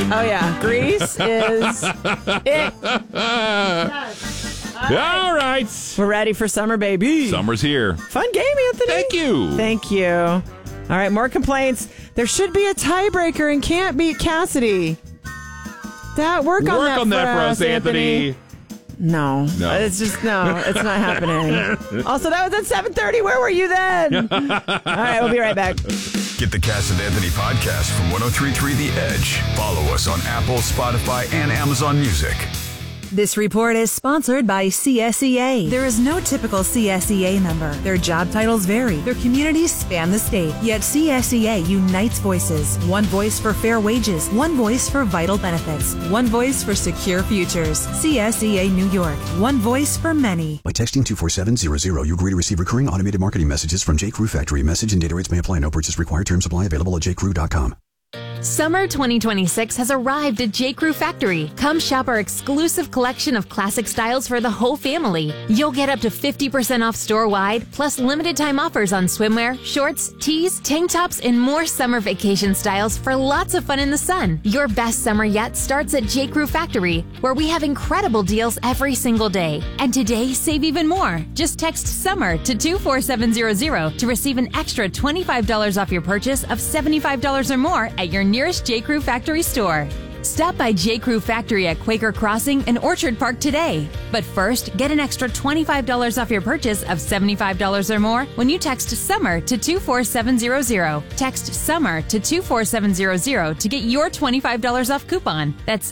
Oh, yeah. Grease is it. All right. We're ready for summer, baby. Summer's here. Fun game, Anthony. Thank you. Thank you. All right, more complaints. There should be a tiebreaker and can't beat Cassidy. Work on that for us, Anthony. No. It's just, it's not happening. Also, that was at 7:30. Where were you then? All right, we'll be right back. Get the Cass and Anthony podcast from 103.3 The Edge. Follow us on Apple, Spotify, and Amazon Music. This report is sponsored by CSEA. There is no typical CSEA member. Their job titles vary. Their communities span the state. Yet CSEA unites voices. One voice for fair wages. One voice for vital benefits. One voice for secure futures. CSEA New York. One voice for many. By texting 24700, you agree to receive recurring automated marketing messages from J.Crew Factory. Message and data rates may apply. No purchase required. Terms apply. Available at jcrew.com. Summer 2026 has arrived at J.Crew Factory. Come shop our exclusive collection of classic styles for the whole family. You'll get up to 50% off store-wide, plus limited time offers on swimwear, shorts, tees, tank tops, and more summer vacation styles for lots of fun in the sun. Your best summer yet starts at J.Crew Factory, where we have incredible deals every single day. And today, save even more. Just text SUMMER to 24700 to receive an extra $25 off your purchase of $75 or more at your nearest J.Crew Factory store. Stop by J.Crew Factory at Quaker Crossing and Orchard Park today. But first, get an extra $25 off your purchase of $75 or more when you text SUMMER to 24700. Text SUMMER to 24700 to get your $25 off coupon. That's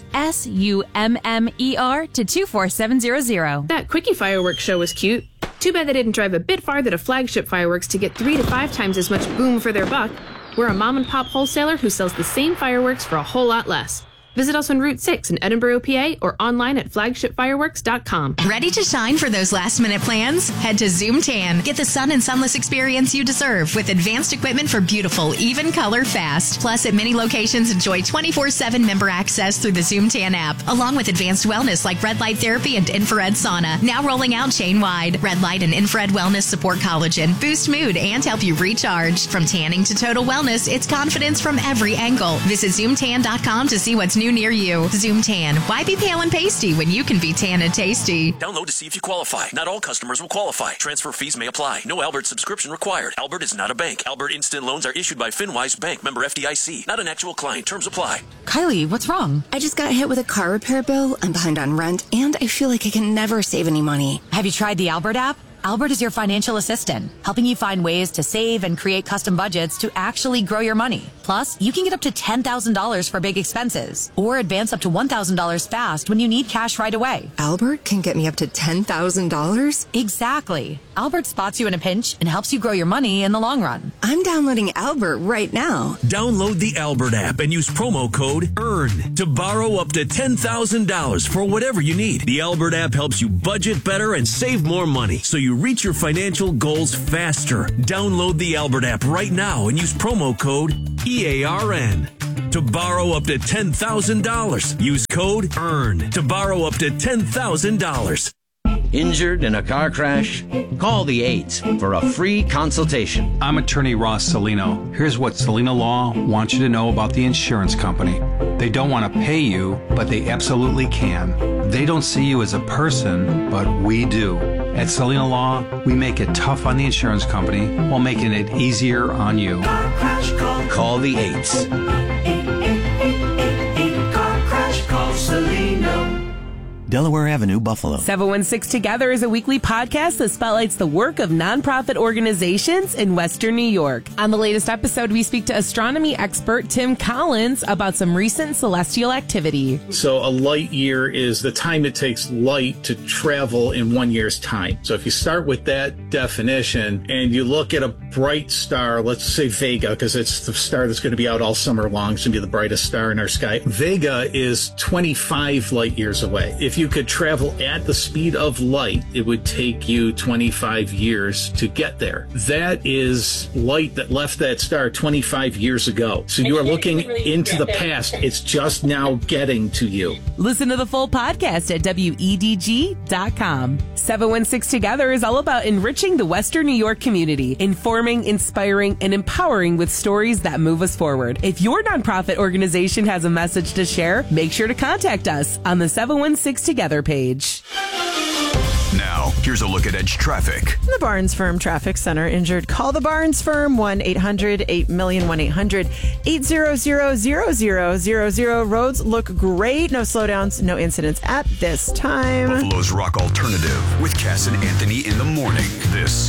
SUMMER to 24700. That Quickie fireworks show was cute. Too bad they didn't drive a bit farther to Flagship Fireworks to get 3 to 5 times as much boom for their buck. We're a mom-and-pop wholesaler who sells the same fireworks for a whole lot less. Visit us on Route 6 in Edinburgh, PA, or online at flagshipfireworks.com. Ready to shine for those last-minute plans? Head to Zoom Tan. Get the sun and sunless experience you deserve with advanced equipment for beautiful, even color fast. Plus, at many locations, enjoy 24/7 member access through the Zoom Tan app, along with advanced wellness like red light therapy and infrared sauna. Now rolling out chain-wide. Red light and infrared wellness support collagen, boost mood, and help you recharge. From tanning to total wellness, it's confidence from every angle. Visit ZoomTan.com to see what's new near you. Zoom Tan. Why be pale and pasty when you can be tan and tasty? Download to see if you qualify. Not all customers will qualify. Transfer fees may apply. No Albert subscription required. Albert is not a bank. Albert Instant Loans are issued by FinWise Bank, member FDIC. Not an actual client. Terms apply. Kylie, what's wrong? I just got hit with a car repair bill. I'm behind on rent, and I feel like I can never save any money. Have you tried the Albert app? Albert is your financial assistant, helping you find ways to save and create custom budgets to actually grow your money. Plus, you can get up to $10,000 for big expenses or advance up to $1,000 fast when you need cash right away. Albert can get me up to $10,000? Exactly. Albert spots you in a pinch and helps you grow your money in the long run. I'm downloading Albert right now. Download the Albert app and use promo code EARN to borrow up to $10,000 for whatever you need. The Albert app helps you budget better and save more money, so you reach your financial goals faster. Download the Albert app right now and use promo code EARN to borrow up to $10,000. Use code EARN to borrow up to $10,000. Injured in a car crash? Call the 8s for a free consultation. I'm attorney Ross Salino. Here's what Salino Law wants you to know about the insurance company. They don't want to pay you, but they absolutely can. They don't see you as a person, but we do. At Salino Law, we make it tough on the insurance company while making it easier on you. Call the 8s. Car crash, call Salino. Delaware Avenue, Buffalo. 716 Together is a weekly podcast that spotlights the work of nonprofit organizations in Western New York. On the latest episode, we speak to astronomy expert Tim Collins about some recent celestial activity. So a light year is the time it takes light to travel in 1 year's time. So if you start with that definition and you look at a bright star, let's say Vega, because it's the star that's going to be out all summer long. It's going to be the brightest star in our sky. Vega is 25 light years away. If you could travel at the speed of light, it would take you 25 years to get there. That is light that left that star 25 years ago. So you are looking into the past. It's just now getting to you. Listen to the full podcast at WEDG.com. 716 Together is all about enriching the Western New York community, informing informing, inspiring, and empowering with stories that move us forward. If your nonprofit organization has a message to share, make sure to contact us on the 716 Together page. Now, here's a look at Edge traffic. The Barnes Firm Traffic Center injured. Call the Barnes Firm, 1-800-800-0000, 1-800-800-0000. Roads look great. No slowdowns, no incidents at this time. Buffalo's Rock Alternative with Cass and Anthony in the morning. This